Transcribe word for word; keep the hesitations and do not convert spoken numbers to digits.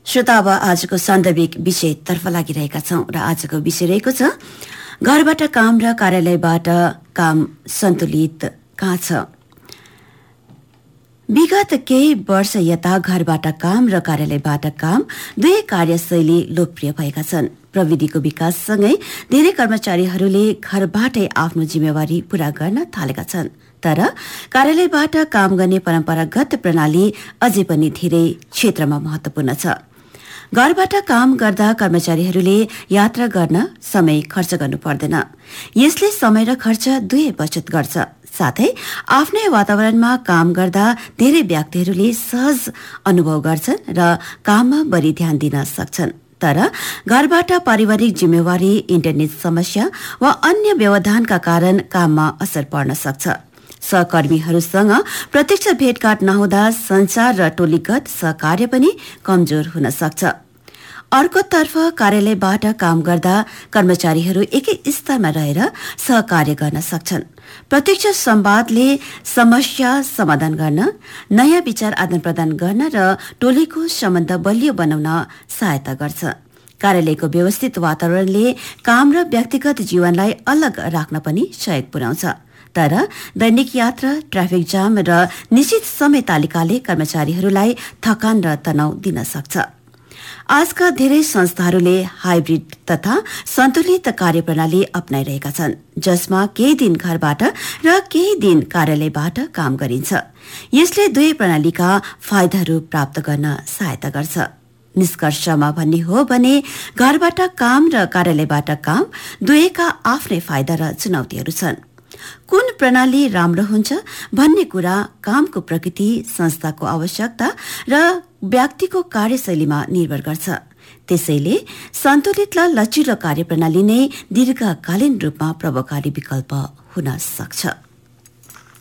श्रोता, अब आजको सान्दर्भिक विषयतर्फ लागिरहेका छौं र आजको विषय रहेको छ घरबाट काम र कार्यालयबाट काम सन्तुलित कहाँ छ। विगत केही वर्ष यता घरबाट काम र कार्यालयबाट काम दुवै कार्यशैली लोकप्रिय भएका छन्। प्रविधिको विकाससँगै धेरै कर्मचारीहरूले घरबाटै आफ्नो जिम्मेवारी पूरा गर्न थालेका छन्, तर कार्यालयबाट काम गर्ने परम्परागत प्रणाली अझै पनि धेरै क्षेत्रमा महत्वपूर्ण छ। घरबाट काम गर्दा कर्मचारीहरूले यात्रा गर्न समय खर्च गर्नु पर्दैन। यसले समय र खर्च दुवै बचत गर्छ। साथै आफ्नै वातावरणमा काम गर्दा धेरै व्यक्तिहरूले सहज अनुभव गर्छन् र काममा बढी ध्यान दिन सक्छन्। तर घरबाट पारिवारिक जिम्मेवारी, इन्टरनेट समस्या वा अन्य व्यवधानका कारण काममा असर पर्न सक्छ। सहकर्मीहरूसँग प्रत्यक्ष भेटघाट नहुँदा संचार र टोलीगत सहकार्य पनि कमजोर हुन सक्छ। अर्कोतर्फ कार्यालयबाट काम गर्दा कर्मचारीहरू एकै स्तरमा रहेर सहकार्य गर्न सक्छन्। प्रत्यक्ष संवादले समस्या समाधान गर्न, नयाँ विचार आदान प्रदान गर्न र टोलीको सम्बन्ध बलियो बनाउन सहायता गर्छ। कार्यालयको व्यवस्थित वातावरणले काम र व्यक्तिगत जीवनलाई अलग राख्न पनि सहयोग पुर्याउँछ। तर दैनिक यात्रा, ट्राफिक जाम र निश्चित समय तालिकाले कर्मचारीहरूलाई थकान र तनाव दिन सक्छ। आजका धेरै संस्थाहरूले हाइब्रिड तथा सन्तुलित कार्यप्रणाली अपनाइरहेका छन्, जसमा केही दिन घरबाट र केही दिन कार्यालयबाट काम गरिन्छ। यसले दुवै प्रणालीका फाइदाहरू प्राप्त गर्न सहायता गर्छ। निष्कर्षमा भन्ने हो भने घरबाट काम र कार्यालयबाट काम दुवैका आफ्नै फाइदा र चुनौतीहरू छन्। कुन प्रणाली राम्रो हुन्छ भन्ने कुरा कामको प्रकृति, संस्थाको आवश्यकता र व्यक्तिको कार्यशैलीमा निर्भर गर्छ। त्यसैले सन्तुलित र लचिलो कार्यप्रणाली नै दीर्घकालीन रूपमा प्रभावकारी विकल्प हुन सक्छ।